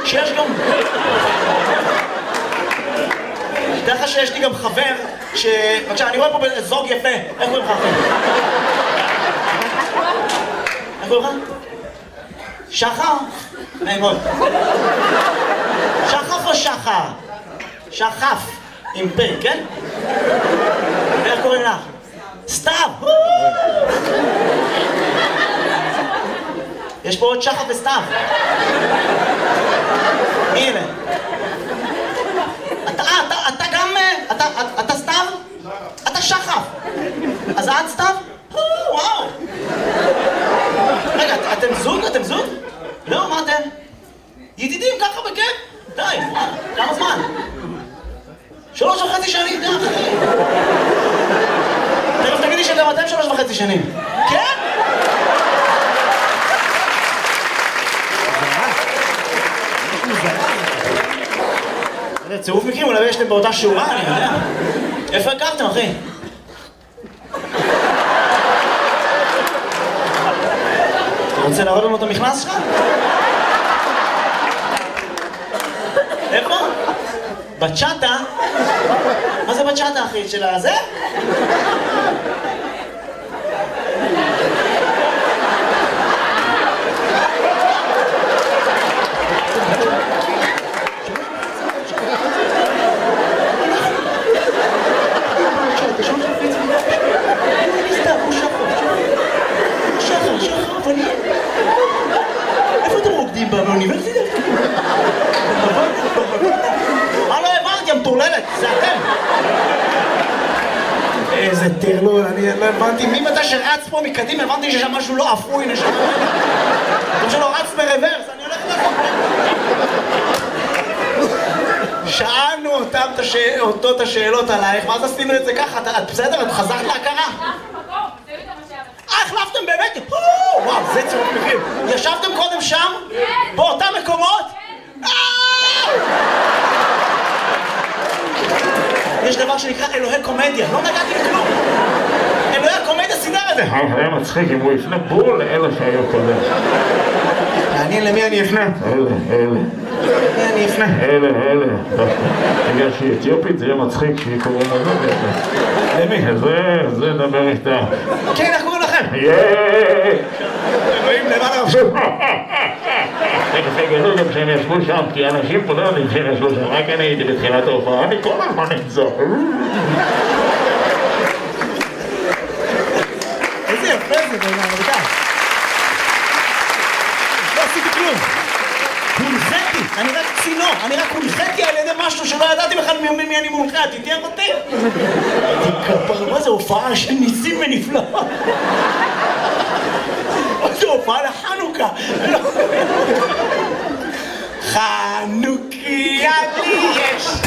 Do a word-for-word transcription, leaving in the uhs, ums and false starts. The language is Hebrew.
שיש גם... תראה לך שיש לי גם חבר ש... בבקשה, אני רואה פה זוג יפה. איך קוראים לך אחר? איך קוראים לך? שחר? נעים מאוד. שחף או שחר? שחף. עם פה, כן? ואיך קוראים לך? סתיו! יש פה עוד שחף וסתיו. הנה. אתה, אתה, אתה גם... אתה, אתה סתיו? אתה שחף. אז את סתיו? וואו. רגע, אתם זוג? אתם זוג? לא, מה אתם? ידידים ככה בכיף? די, וואו, כמה זמן? שלוש וחצי שנים, די. תכף תגידי שגם אתם שלוש וחצי שנים. כן? זה צירוף מקרים, אולי יש אתם באותה שורה, אני יודע. איפה הכרתם, אחי? אתה רוצה להראות לנו את המכנס שלך? איפה? בצ'אטה? מה זה בצ'אטה, אחי? של הזה? איפה אתם רוקדים באוניברסיטה? מה לא הבנתי, המטורללת, זה אתם. איזה טרלול, אני לא הבנתי, מי מתי שרץ פה מקדים, הבנתי שיש שם משהו לא אפוי, נשמע. כמו שלא רץ ברוורס, אני הולך לחוק. שאלנו אותו את השאלות עלייך, ואז עשינו את זה ככה, את בסדר? את חזרת להכרה? אה, החלפתם באמת? וואו, זה צירוף מקרים. ישבתם קודם שם? באותם מקומות? יש דבר שנקרא אלוהי קומדיה, לא נגעתי בכלום. אלוהי הקומדיה סידר את זה. היה מצחיק אם הוא יפנה בול לאלה שהיו קודם. מעניין למי אני אפנה? אלה, אלה. למי אני אפנה? אלה, אלה. בגלל שהיא אתיופית זה יהיה מצחיק שהיא קוראים לזה. למי? זה, זה דבר איתה. כן, איך קוראים לכם? יאיי! אלוהים למעלה רבשו. תכף יגלו גם שהם ישבו שם, כי אנשים פה לא יודעים שהם ישבו שם, רק אני הייתי בתחילת ההופעה, אני כל הזמן נמצא. איזה יפה זה בעיניי, רבותיי. לא עשיתי כלום. הונחיתי, אני רק צינור, אני רק הונחיתי על ידי משהו שלא ידעתי בכלל ממי אני מונחה, תתייך אותי. תתכפר, מה זה הופעה של ניסים ונפלאות? מה זה הופעה לחנוכה? חנוכה.